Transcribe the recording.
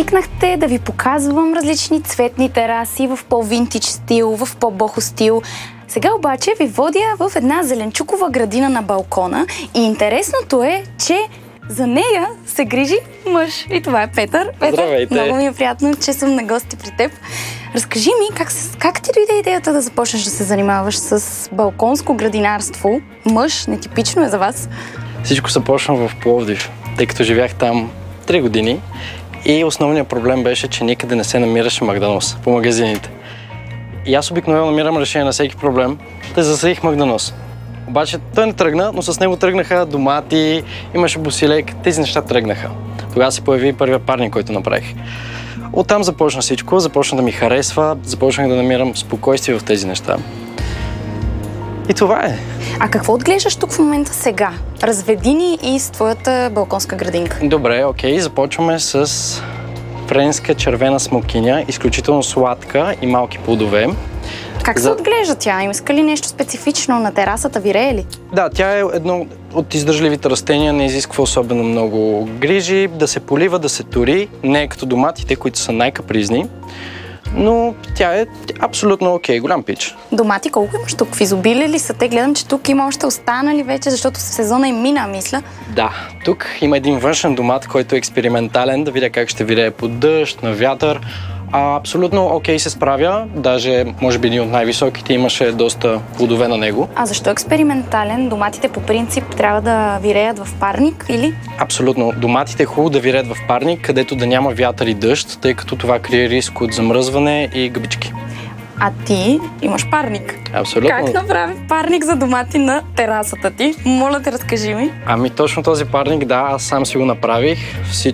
Свикнахте да ви показвам различни цветни тераси в по-винтидж стил, в по-бохо стил. Сега обаче ви водя в една зеленчукова градина на балкона и интересното е, че за нея се грижи мъж. И това е Петър. Здравейте! Много ми е приятно, че съм на гости при теб. Разкажи ми, как ти дойде идеята да започнеш да се занимаваш с балконско градинарство? Мъж, нетипично е за вас. Всичко започна в Пловдив, тъй като живях там 3 години и основният проблем беше, че никъде не се намираше Магданос по магазините. И аз обикновено намирам решение на всеки проблем, да засадих Магданос. Обаче той не тръгна, но с него тръгнаха домати, имаше босилек, тези неща тръгнаха. Тогава се появи първият парник, който направих. Оттам започна всичко, започна да ми харесва, започнах да намирам спокойствие в тези неща. И това е. А какво отглеждаш тук в момента сега? Разведи ни и с твоята балконска градинка. Добре, окей, започваме с френска червена смокиня, изключително сладка и малки плодове. Как се отглежда тя? Им иска ли нещо специфично на терасата? Вирее ли? Да, тя е едно от издържливите растения, не изисква особено много грижи, да се полива, да се тори, не е като доматите, които са най-капризни, но тя е абсолютно окей, голям пич. Домати колко имаш тук? В изобилие ли са те? Гледам, че тук има още останали вече, защото сезона им мина, мисля. Да, тук има един външен домат, който е експериментален, да видя как ще вирее под дъжд, на вятър. Абсолютно окей се справя, даже може би един от най-високите, имаше доста плодове на него. А защо експериментален? Доматите по принцип трябва да виреят в парник или? Абсолютно. Доматите е хубаво да виреят в парник, където да няма вятър и дъжд, тъй като това крие риск от замръзване и гъбички. А ти имаш парник. Абсолютно. Как направи парник за домати на терасата ти? Моля те, разкажи ми. Ами точно този парник, да, аз сам си го направих.